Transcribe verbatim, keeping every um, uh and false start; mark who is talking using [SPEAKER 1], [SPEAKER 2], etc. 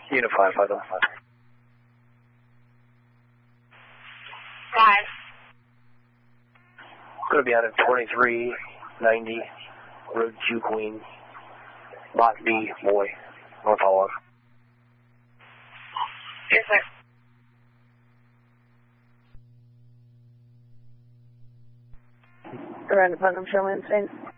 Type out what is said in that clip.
[SPEAKER 1] Unit five, five, five.
[SPEAKER 2] Five.
[SPEAKER 1] Going to be out at twenty-three ninety, Road two Queen, Lot B, boy, North Hollow.
[SPEAKER 2] Yes, sir.
[SPEAKER 3] Around the Putnam Show, Saint.